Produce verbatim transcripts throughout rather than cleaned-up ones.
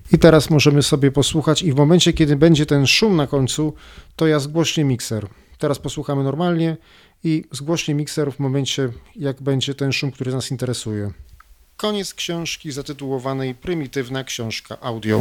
I teraz możemy sobie posłuchać i w momencie, kiedy będzie ten szum na końcu, to ja zgłośnię mikser. Teraz posłuchamy normalnie i zgłośnię mikser w momencie, jak będzie ten szum, który nas interesuje. Koniec książki zatytułowanej Prymitywna książka audio.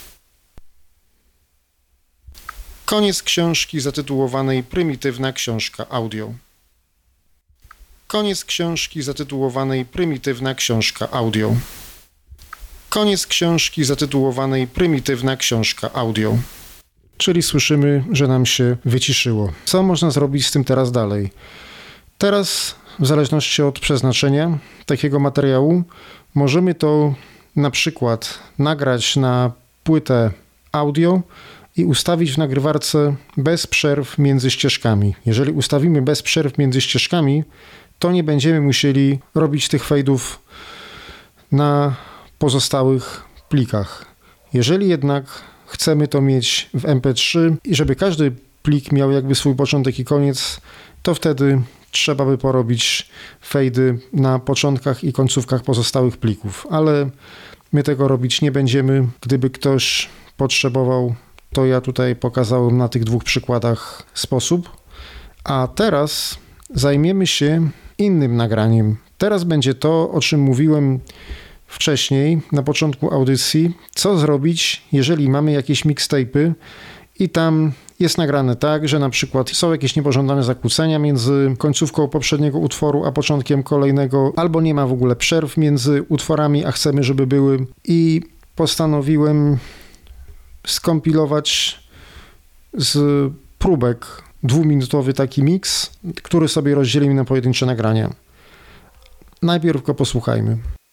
Koniec książki zatytułowanej Prymitywna książka audio. Koniec książki zatytułowanej Prymitywna książka audio. Koniec książki zatytułowanej Prymitywna książka audio. Czyli słyszymy, że nam się wyciszyło. Co można zrobić z tym teraz dalej? Teraz, w zależności od przeznaczenia takiego materiału, możemy to na przykład nagrać na płytę audio i ustawić w nagrywarce bez przerw między ścieżkami. Jeżeli ustawimy bez przerw między ścieżkami, to nie będziemy musieli robić tych fejdów na pozostałych plikach. Jeżeli jednak chcemy to mieć w em pe trzy i żeby każdy plik miał jakby swój początek i koniec, to wtedy trzeba by porobić fejdy na początkach i końcówkach pozostałych plików, ale my tego robić nie będziemy. Gdyby ktoś potrzebował, to ja tutaj pokazałem na tych dwóch przykładach sposób. A teraz zajmiemy się innym nagraniem. Teraz będzie to, o czym mówiłem wcześniej, na początku audycji, co zrobić, jeżeli mamy jakieś mixtape'y i tam jest nagrane tak, że na przykład są jakieś niepożądane zakłócenia między końcówką poprzedniego utworu a początkiem kolejnego, albo nie ma w ogóle przerw między utworami, a chcemy, żeby były. I postanowiłem skompilować z próbek dwuminutowy taki miks, który sobie rozdzielimy na pojedyncze nagrania. Najpierw go posłuchajmy.